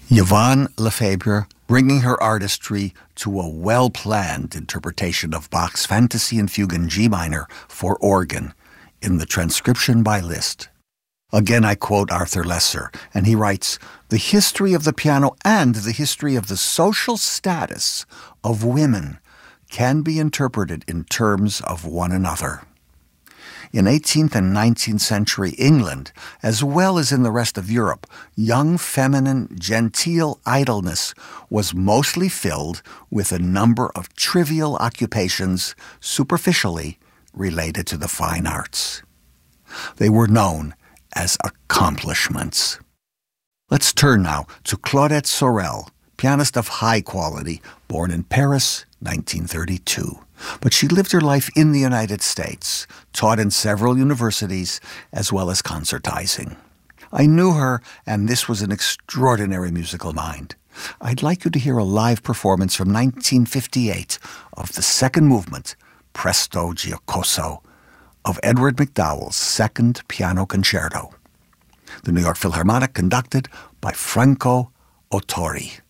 Yvonne Lefebvre bringing her artistry to a well-planned interpretation of Bach's Fantasy and Fugue in G minor for organ in the transcription by Liszt. Again, I quote Arthur Lesser, and he writes, "The history of the piano and the history of the social status of women can be interpreted in terms of one another." In 18th and 19th century England, as well as in the rest of Europe, young feminine genteel idleness was mostly filled with a number of trivial occupations superficially related to the fine arts. They were known as accomplishments. Let's turn now to Claudette Sorel, pianist of high quality, born in Paris, 1932. But she lived her life in the United States, taught in several universities, as well as concertizing. I knew her, and this was an extraordinary musical mind. I'd like you to hear a live performance from 1958 of the second movement, Presto Giocoso, of Edward McDowell's Second Piano Concerto. The New York Philharmonic conducted by Franco Ottori.